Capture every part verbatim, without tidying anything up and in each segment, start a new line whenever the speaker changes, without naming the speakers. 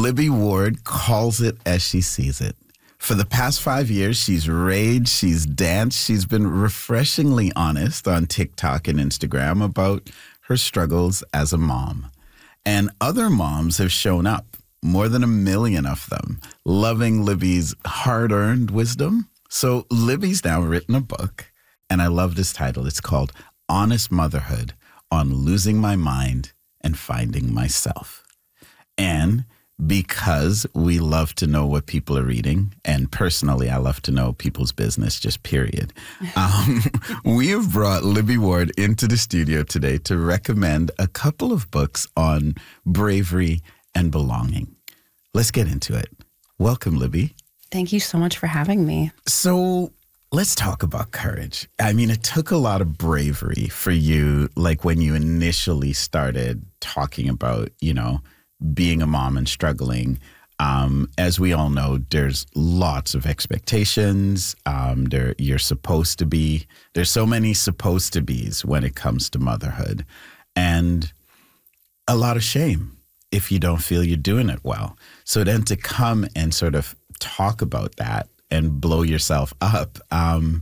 Libby Ward calls it as she sees it. For the past five years, she's raged, she's danced, she's been refreshingly honest on TikTok and Instagram about her struggles as a mom. And other moms have shown up, more than a million of them, loving Libby's hard-earned wisdom. So Libby's now written a book, and I love this title. It's called Honest Motherhood on Losing My Mind and Finding Myself. And because we love to know what people are reading, and personally, I love to know people's business, just period. Um, we have brought Libby Ward into the studio today to recommend a couple of books on bravery and belonging. Let's get into it. Welcome, Libby.
Thank you so much for having me.
So let's talk about courage. I mean, it took a lot of bravery for you, like when you initially started talking about, you know, being a mom and struggling. Um, as we all know, there's lots of expectations. Um, there, you're supposed to be, there's so many supposed to be's when it comes to motherhood, and a lot of shame if you don't feel you're doing it well. So then to come and sort of talk about that and blow yourself up, um,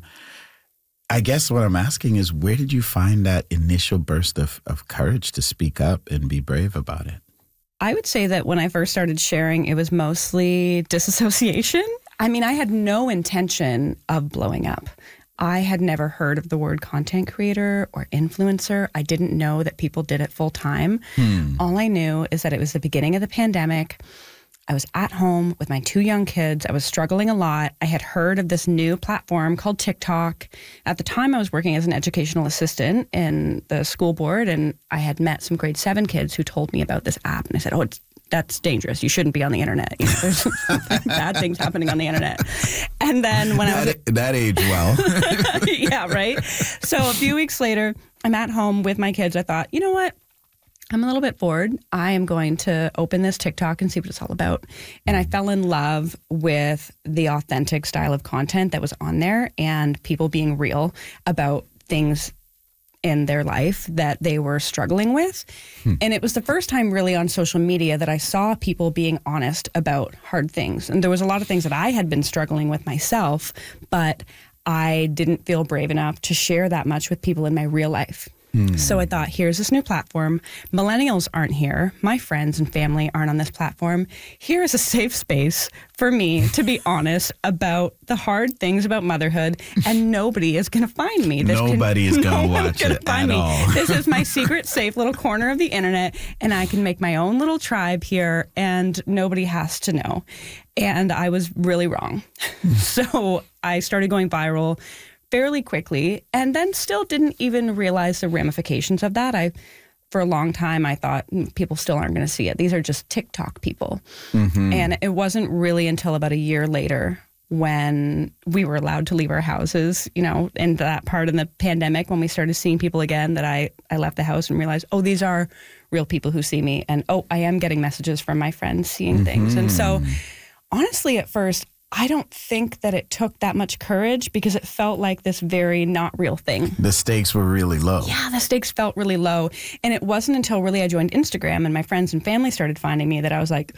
I guess what I'm asking is, where did you find that initial burst of, of courage to speak up and be brave about it?
I would say that when I first started sharing, it was mostly disassociation. I mean, I had no intention of blowing up. I had never heard of the word content creator or influencer. I didn't know that people did it full time. Hmm. All I knew is that it was the beginning of the pandemic. I was at home with my two young kids. I was struggling a lot. I had heard of this new platform called TikTok. At the time, I was working as an educational assistant in the school board, and I had met some grade seven kids who told me about this app. And I said, oh, it's, that's dangerous. You shouldn't be on the internet. You know, there's bad things happening on the internet. And then when
that,
I was...
That aged well.
Yeah, right? So a few weeks later, I'm at home with my kids. I thought, you know what? I'm a little bit bored. I am going to open this TikTok and see what it's all about. And I fell in love with the authentic style of content that was on there and people being real about things in their life that they were struggling with. Hmm. And it was the first time really on social media that I saw people being honest about hard things. And there was a lot of things that I had been struggling with myself, but I didn't feel brave enough to share that much with people in my real life. Hmm. So I thought, here's this new platform. Millennials aren't here. My friends and family aren't on this platform. Here is a safe space for me to be honest about the hard things about motherhood, and nobody is going to find me.
This nobody can, is going to watch it
find
at
me.
all.
This is my secret, safe little corner of the internet, and I can make my own little tribe here, and nobody has to know. And I was really wrong. So I started going viral fairly quickly, and then still didn't even realize the ramifications of that. I, for a long time, I thought people still aren't going to see it. These are just TikTok people. Mm-hmm. And it wasn't really until about a year later when we were allowed to leave our houses, you know, in that part of the pandemic, when we started seeing people again, that I, I left the house and realized, oh, these are real people who see me. And, oh, I am getting messages from my friends seeing mm-hmm. things. And so, honestly, at first, I don't think that it took that much courage because it felt like this very not real thing.
The stakes were really low.
Yeah, the stakes felt really low. And it wasn't until really I joined Instagram and my friends and family started finding me that I was like,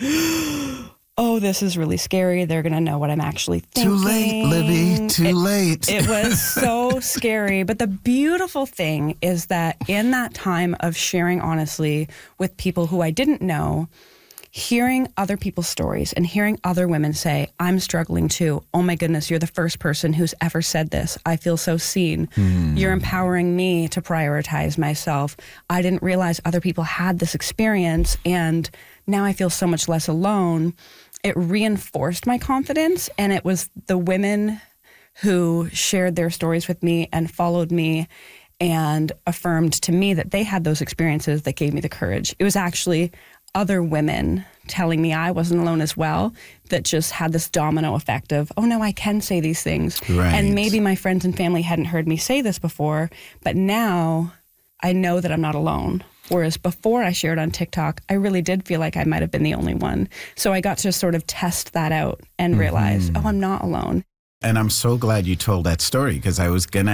oh, this is really scary. They're going to know what I'm actually thinking.
Too late, Libby. Too
it,
late.
It was so scary. But the beautiful thing is that in that time of sharing honestly with people who I didn't know, hearing other people's stories and hearing other women say, I'm struggling too. Oh my goodness, you're the first person who's ever said this. I feel so seen. Mm. You're empowering me to prioritize myself. I didn't realize other people had this experience, and now I feel so much less alone. It reinforced my confidence, and it was the women who shared their stories with me and followed me and affirmed to me that they had those experiences that gave me the courage. It was actually other women telling me I wasn't alone as well that just had this domino effect of, oh no, I can say these things.
Right.
And maybe my friends and family hadn't heard me say this before, but now I know that I'm not alone. Whereas before I shared on TikTok, I really did feel like I might have been the only one. So I got to sort of test that out and realize, mm-hmm. oh, I'm not alone.
And I'm so glad you told that story, because I was going to